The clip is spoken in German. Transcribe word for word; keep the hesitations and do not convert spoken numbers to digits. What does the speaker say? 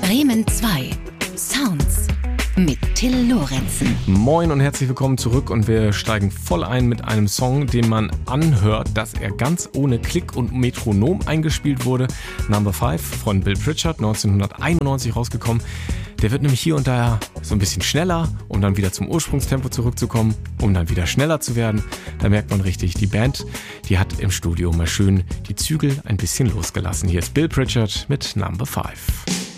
Bremen zwei. Sounds mit Till Lorenzen. Moin und herzlich willkommen zurück und wir steigen voll ein mit einem Song, den man anhört, dass er ganz ohne Klick und Metronom eingespielt wurde. Number five von Bill Pritchard, neunzehnhunderteinundneunzig rausgekommen. Der wird nämlich hier und da so ein bisschen schneller, um dann wieder zum Ursprungstempo zurückzukommen, um dann wieder schneller zu werden. Da merkt man richtig, die Band, die hat im Studio mal schön die Zügel ein bisschen losgelassen. Hier ist Bill Pritchard mit Number five.